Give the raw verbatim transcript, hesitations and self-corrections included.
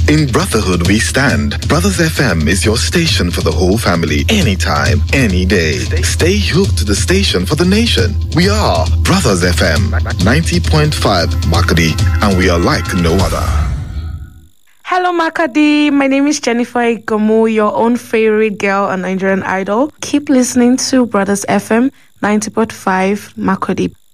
In brotherhood we stand. Brothers F M is your station for the whole family, anytime, any day. Stay hooked to the station for the nation. We are Brothers F M, ninety point five Makadi, and we are like no other. Hello Makadi, my name is Jennifer Ikomu, your own favorite girl on Nigerian Idol. Keep listening to Brothers F M, ninety point five Makadi.